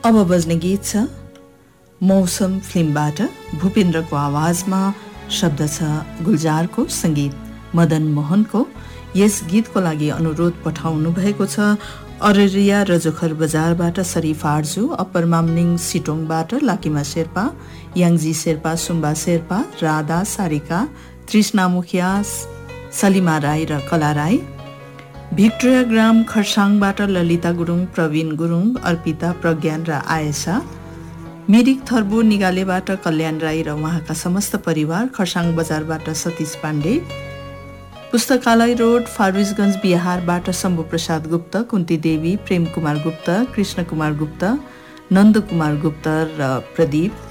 अब बज्ने गीत छ मौसम फिल्मबाट। भूपेन्द्रको आवाजमा, शब्द छ गुलजारको, सङ्गीत मदन मोहनको। यस गीतको लागि अनुरोध पठाउनु भएको छ अररिया रजोखर बजारबाट शरीफ आर्जु, अप्पर मामनिङ सिटोङबाट लाकिमा शेर्पा, याङजी शेर्पा, सुम्बा शेर्पा, राधा सारिका, तृष्णा मुखिया, सलिमा राई र कला राई। भिक्टोरिया ग्राम खरसाङबाट ललिता गुरुङ, प्रवीण गुरुङ, अर्पिता, प्रज्ञान र आयशा। मिरिक थर्बु निगालेबाट कल्याण राई र उहाँका समस्त परिवार। खरसाङ बजारबाट सतीश पाण्डे। पुस्तकालय रोड फारबिसगञ्ज बिहारबाट शम्भु प्रसाद गुप्त, कुन्ती देवी, प्रेम कुमार गुप्त, कृष्ण कुमार गुप्त, नन्द कुमार गुप्त र प्रदीप।